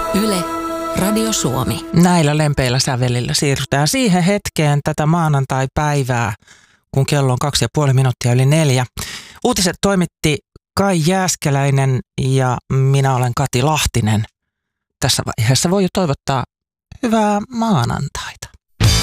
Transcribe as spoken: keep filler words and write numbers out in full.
Yle, Radio Suomi. Näillä lempeillä sävelillä siirrytään siihen hetkeen tätä maanantai-päivää, kun kello on kaksi ja puoli minuuttia yli neljä. Uutiset toimitti Kai Jääskeläinen ja minä olen Kati Lahtinen. Tässä vaiheessa voi jo toivottaa hyvää maanantaita.